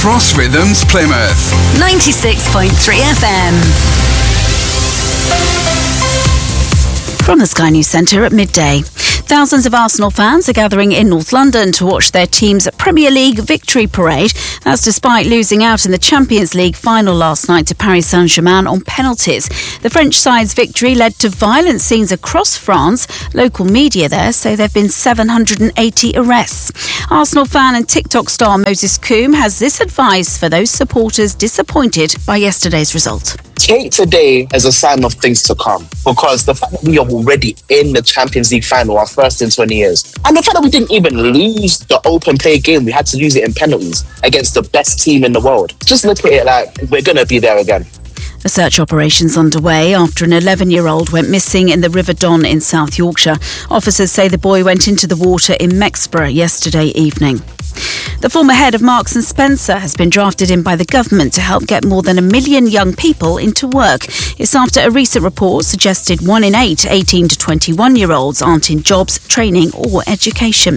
Cross Rhythms Plymouth 96.3 FM. From the Sky News Centre at midday. Thousands of Arsenal fans are gathering in North London to watch their team's Premier League victory parade. That's despite losing out in the Champions League final last night to Paris Saint-Germain on penalties. The French side's victory led to violent scenes across France. Local media there say there have been 780 arrests. Arsenal fan and TikTok star Moses Coombe has this advice for those supporters disappointed by yesterday's result. Take today as a sign of things to come, because the fact that we are already in the Champions League final, our first in 20 years, and the fact that we didn't even lose the open play game, we had to lose it in penalties against the best team in the world. Just look at it like we're going to be there again. A search operation's underway after an 11-year-old went missing in the River Don in South Yorkshire. Officers say the boy went into the water in Mexborough yesterday evening. The former head of Marks & Spencer has been drafted in by the government to help get more than 1 million young people into work. It's after a recent report suggested 1 in 8 18 to 21-year-olds aren't in jobs, training or education.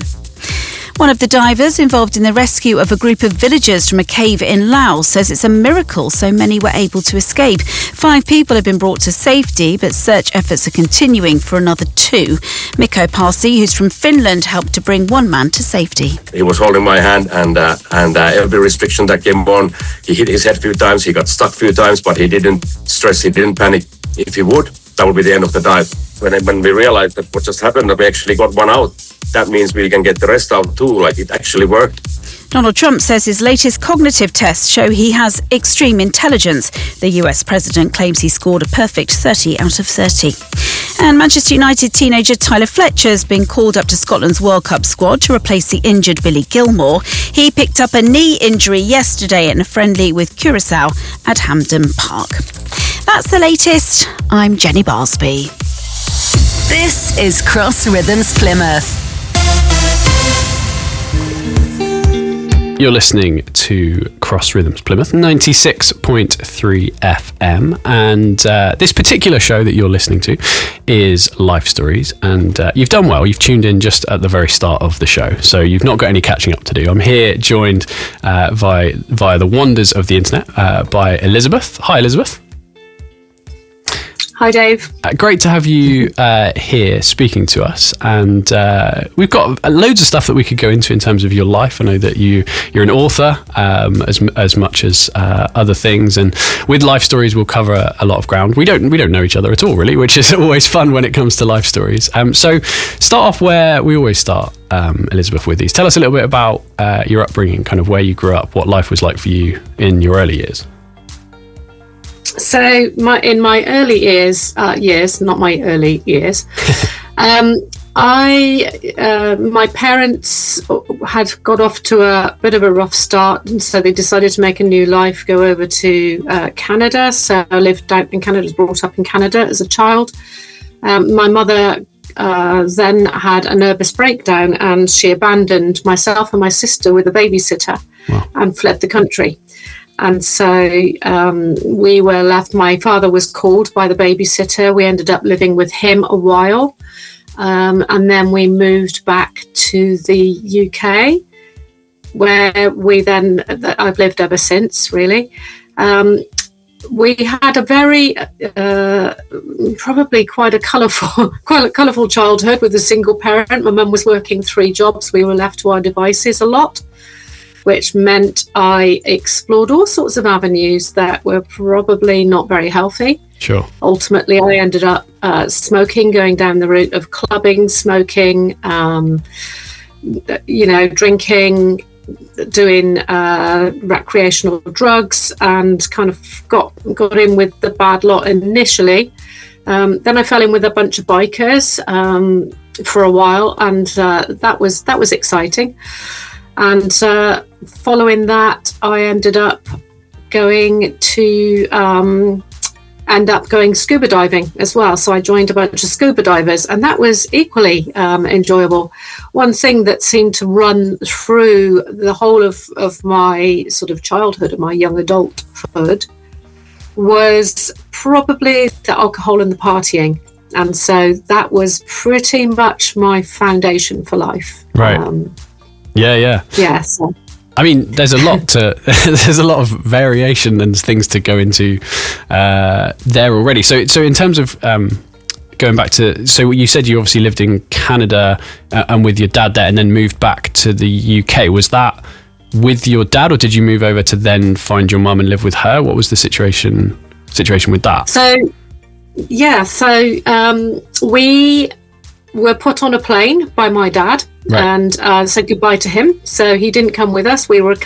One of the divers involved in the rescue of a group of villagers from a cave in Laos says it's a miracle so many were able to escape. 5 people have been brought to safety, but search efforts are continuing for another 2. Mikko Pasi, who's from Finland, helped to bring one man to safety. He was holding my hand and every restriction that came on, he hit his head a few times, he got stuck a few times, but he didn't stress, he didn't panic. If he would, that would be the end of the dive. When we realized that what just happened, that we actually got one out, that means we can get the rest out too, like it actually worked. Donald Trump says his latest cognitive tests show he has extreme intelligence. The US president claims he scored a perfect 30 out of 30. And Manchester United teenager Tyler Fletcher has been called up to Scotland's World Cup squad to replace the injured Billy Gilmore. He picked up a knee injury yesterday in a friendly with Curaçao at Hampden Park. That's the latest. I'm Jenny Barsby. This is Cross Rhythms Plymouth. You're listening to Cross Rhythms Plymouth, 96.3 FM, and this particular show that you're listening to is Life Stories, and you've done well. You've tuned in just at the very start of the show, so you've not got any catching up to do. I'm here joined via the wonders of the internet by Elizabeth. Hi, Elizabeth. Hi, Dave. Great to have you here speaking to us, and we've got loads of stuff that we could go into in terms of your life. I know that you're an author as much as other things, and with Life Stories we'll cover a lot of ground. We don't know each other at all, really, which is always fun when it comes to life stories. So start off where we always start, Elizabeth, with these. Tell us a little bit about your upbringing, kind of where you grew up, what life was like for you in your early years. So in my early years, not my early years, my parents had got off to a bit of a rough start, and so they decided to make a new life, go over to Canada. So I lived out in Canada, was brought up in Canada as a child. My mother then had a nervous breakdown, and she abandoned myself and my sister with a babysitter. Wow. And fled the country. And so we were left. My father was called by the babysitter. We ended up living with him a while. And then we moved back to the UK, where I've lived ever since, really. We had a very, probably quite a colourful childhood with a single parent. My mum was working 3 jobs. We were left to our devices a lot, which meant I explored all sorts of avenues that were probably not very healthy. Sure. Ultimately, I ended up smoking, going down the route of clubbing, smoking, drinking, doing recreational drugs, and kind of got in with the bad lot initially. Then I fell in with a bunch of bikers for a while, and that was exciting. And following that, I ended up going scuba diving as well. So I joined a bunch of scuba divers, and that was equally enjoyable. One thing that seemed to run through the whole of my sort of childhood and my young adulthood was probably the alcohol and the partying. And so that was pretty much my foundation for life. Right. Yeah. Yeah. So. I mean, there's a lot of variation and things to go into there already. So in terms of going back to, so you said you obviously lived in Canada and with your dad there, and then moved back to the UK. Was that with your dad, or did you move over to then find your mum and live with her? What was the situation with that? We were put on a plane by my dad, right, and said goodbye to him. So he didn't come with us. We were